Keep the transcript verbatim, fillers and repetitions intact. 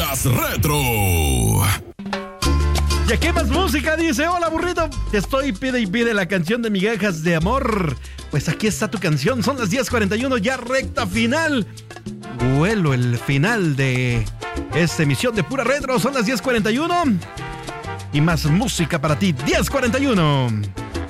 Más Retro. Y aquí más música, dice, hola burrito, te estoy pide y pide la canción de Migajas de Amor. Pues aquí está tu canción, son las diez cuarenta y uno, ya recta final. Vuelo el final de esta emisión de Pura Retro, son las diez cuarenta y uno. Y más música para ti, diez cuarenta y uno.